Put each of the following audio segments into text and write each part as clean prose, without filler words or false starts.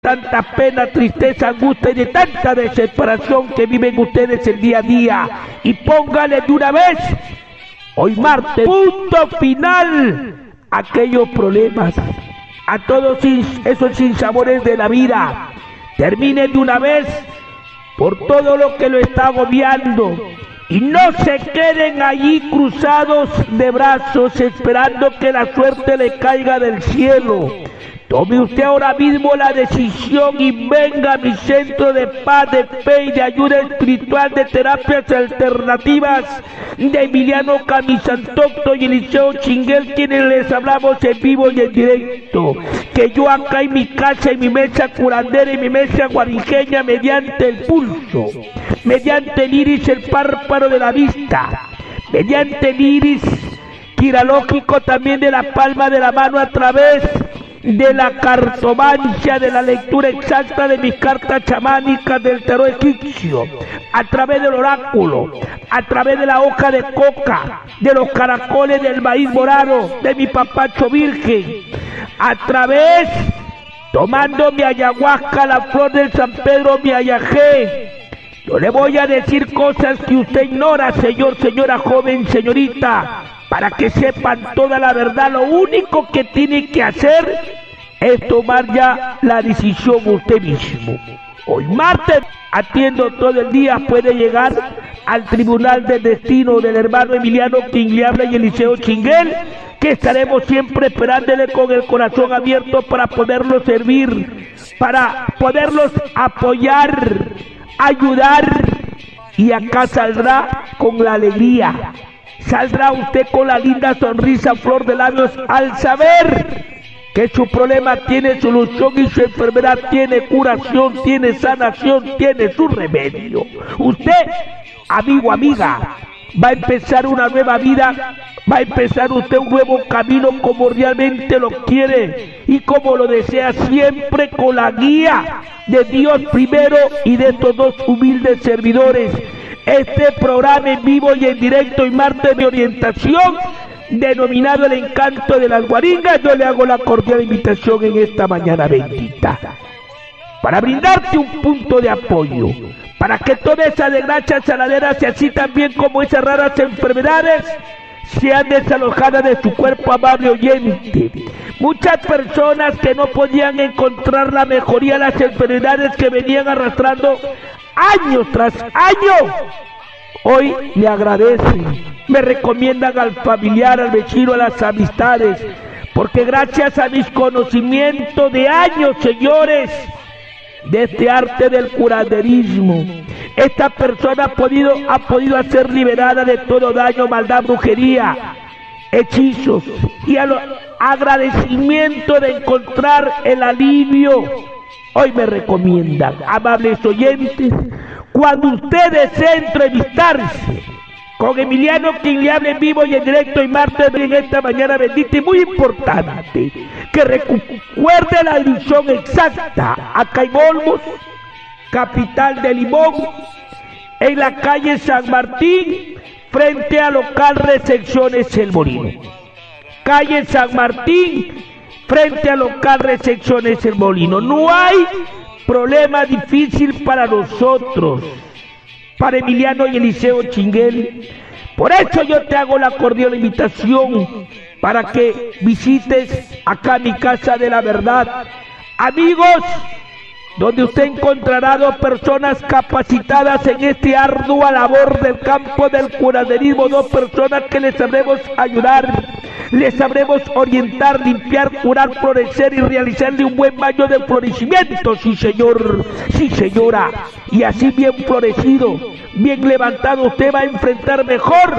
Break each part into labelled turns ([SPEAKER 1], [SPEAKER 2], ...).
[SPEAKER 1] tanta pena, tristeza, angustia y de tanta desesperación que viven ustedes el día a día. Y póngale de una vez, hoy martes, punto final a aquellos problemas, a todos esos sinsabores de la vida. Termine de una vez por todo lo que lo está agobiando. Y no se queden allí cruzados de brazos esperando que la suerte le caiga del cielo. Tome usted ahora mismo la decisión y venga a mi centro de paz, de fe y de ayuda espiritual, de terapias alternativas de Emiliano Camisantocto y Eliseo Chinguel, quienes les hablamos en vivo y en directo. Que yo acá en mi casa, en mi mesa curandera, en mi mesa guarijeña, mediante el pulso, mediante el iris, el párpado de la vista, mediante el iris quiralógico también de la palma de la mano, a través de la cartomancia, de la lectura exacta de mis cartas chamánicas del tarot egipcio, a través del oráculo, a través de la hoja de coca, de los caracoles del maíz morado, de mi papacho virgen, a través, tomando mi ayahuasca, la flor del San Pedro, mi ayajé. Yo le voy a decir cosas que usted ignora, señor, señora, joven, señorita, para que sepan toda la verdad. Lo único que tiene que hacer es tomar ya la decisión usted mismo. Hoy martes, atiendo todo el día, puede llegar al Tribunal del Destino del hermano Emiliano quien le habla y Eliseo Chinguel, que estaremos siempre esperándole con el corazón abierto para poderlos servir, para poderlos apoyar, ayudar, y acá saldrá con la alegría. Saldrá usted con la linda sonrisa, flor de labios, al saber que su problema tiene solución y su enfermedad tiene curación, tiene sanación, tiene su remedio. Usted, amigo, amiga, va a empezar una nueva vida, va a empezar usted un nuevo camino como realmente lo quiere y como lo desea, siempre con la guía de Dios primero y de estos dos humildes servidores. Este programa en vivo y en directo y martes de orientación, denominado El Encanto de las Guaringas, yo le hago la cordial invitación en esta mañana bendita, para brindarte un punto de apoyo, para que toda esa desgracia saladera, y así también como esas raras enfermedades, sean desalojadas de su cuerpo, amable oyente. Muchas personas que no podían encontrar la mejoría, las enfermedades que venían arrastrando año tras año, hoy le agradecen, me recomiendan al familiar, al vecino, a las amistades, porque gracias a mis conocimientos de años, señores, de este arte del curanderismo, esta persona ha podido ser liberada de todo daño, maldad, brujería, hechizos, y al agradecimiento de encontrar el alivio, hoy me recomiendan, amables oyentes, cuando usted desee entrevistarse con Emiliano quien le hable en vivo y en directo y martes en esta mañana bendita, y muy importante que recuerde la dirección exacta: acá en Olmos, capital de Limón, en la calle San Martín, frente a local Recepciones El Molino. Calle San Martín, frente a local Recepciones El Molino. No hay problema difícil para nosotros, para Emiliano y Eliseo Chinguel. Por eso yo te hago la cordial invitación para que visites acá mi Casa de la Verdad, amigos, donde usted encontrará dos personas capacitadas en este ardua labor del campo del curanderismo, dos personas que les sabremos ayudar, les sabremos orientar, limpiar, curar, florecer y realizarle un buen baño de florecimiento, sí señor, sí señora, y así bien florecido, bien levantado, usted va a enfrentar mejor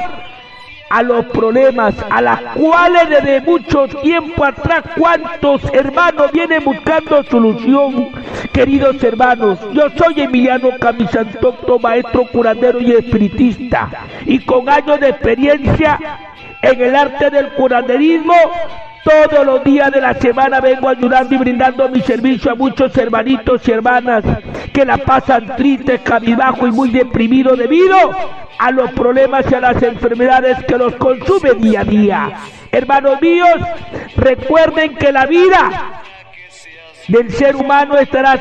[SPEAKER 1] a los problemas a las cuales desde mucho tiempo atrás cuantos hermanos vienen buscando solución. Queridos hermanos, yo soy Emiliano Camisantocto, maestro curandero y espiritista, y con años de experiencia en el arte del curanderismo, todos los días de la semana vengo ayudando y brindando mi servicio a muchos hermanitos y hermanas que la pasan tristes, cabizbajo y muy deprimidos debido a los problemas y a las enfermedades que los consumen día a día. Hermanos míos, recuerden que la vida del ser humano estará